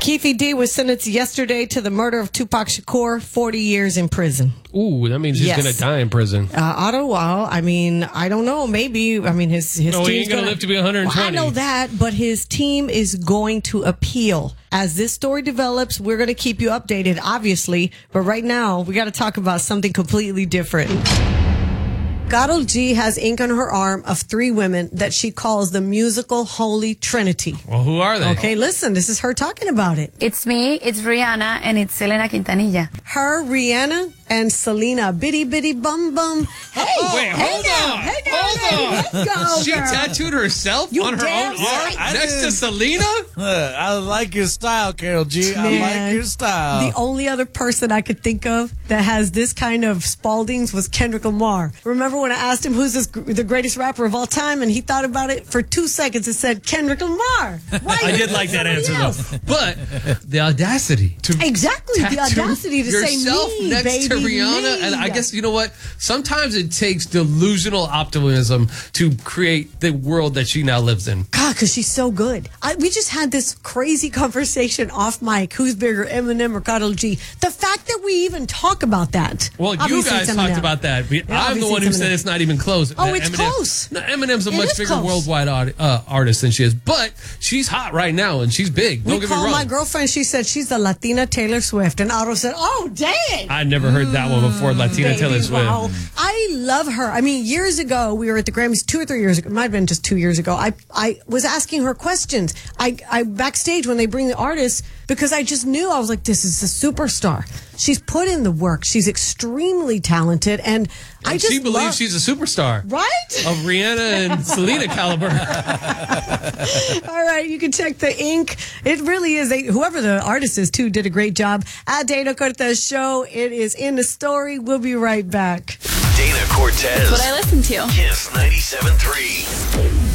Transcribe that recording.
Keefe D was sentenced yesterday to the murder of Tupac Shakur, 40 years in prison. Ooh, that means he's going to die in prison. Otto, well, I mean, I don't know. Maybe. I mean, his he ain't team's going to live to be 120. Well, I know that, but his team is going to appeal. As this story develops, we're going to keep you updated, obviously. But right now, we got to talk about something completely different. Karol G has ink on her arm of 3 women that she calls the musical Holy Trinity. Well, who are they? Okay, listen, this is her talking about it. It's me, it's Rihanna, and it's Selena Quintanilla. Her, Rihanna, and Selena, bitty bitty bum bum. Hey, wait, hold on. Let's go, She girl. tattooed herself You on her damn own right. arm next to Selena? I like your style, Karol G. I Man, like your style. The only other person I could think of that has this kind of Spaldings was Kendrick Lamar. Remember when I asked him who's the greatest rapper of all time, and he thought about it for 2 seconds and said Kendrick Lamar. Why I did like that answer, though. But the audacity to the audacity to say yourself me, next baby, to Rihanna, me. and I guess you know what? Sometimes it takes delusional optimism to create the world that she now lives in. God, because she's so good. We just had this crazy conversation off mic. Who's bigger, Eminem or Karol G? The fact that we even talk about that. Well, Obviously you guys it's talked Eminem. about that. I'm the obviously one who it's said Eminem. it's not even close. Oh, it's Eminem, close. No, Eminem's a It much is bigger close. worldwide artist than she is, but she's hot right now and she's big. Don't We get me called wrong. my girlfriend. She said she's the Latina Taylor Swift, and Otto said, "Oh, dang!" I never heard that one before. Latina Baby, Taylor Swift. wow. I love her. I mean, years ago, we were at the Grammys 2 or 3 years ago. It might have been just 2 years ago. I was asking her questions. I backstage when they bring the artists because I just knew. I was like, this is a superstar. She's put in the work. She's extremely talented, and I just she believes love, she's a superstar. right? Of Rihanna and Selena caliber. All right, you can check the ink. It really is. Whoever the artist is, too, did a great job. At Dana Cortez Show, it is in the story. We'll be right back. Dana Cortez. That's what I listen to. Kiss 97.3.